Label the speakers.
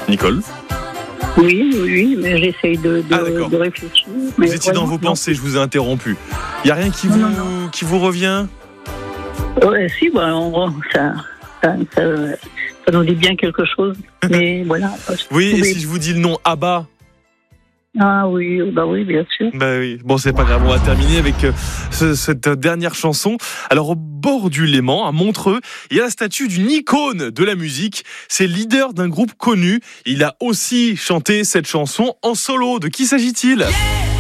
Speaker 1: Nicole?
Speaker 2: Oui, mais j'essaye de réfléchir.
Speaker 1: Vous étiez dans vos pensées, je vous ai interrompu. Il n'y a rien qui vous revient?
Speaker 2: Si, ça nous dit bien quelque chose. Mais voilà.
Speaker 1: Oui, et si je vous dis le nom ABBA?
Speaker 2: Ah oui, bien sûr.
Speaker 1: Oui. Bon, c'est pas grave, on va terminer avec cette dernière chanson. Alors, au bord du Léman, à Montreux, il y a la statue d'une icône de la musique. C'est le leader d'un groupe connu. Il a aussi chanté cette chanson en solo. De qui s'agit-il?